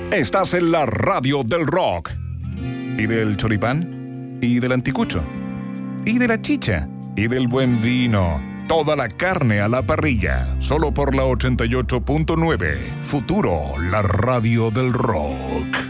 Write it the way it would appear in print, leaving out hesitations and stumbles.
Estás en la radio del rock. Y del choripán, y del anticucho, y de la chicha, y del buen vino. Toda la carne a la parrilla, solo por la 88.9. Futuro, la radio del rock.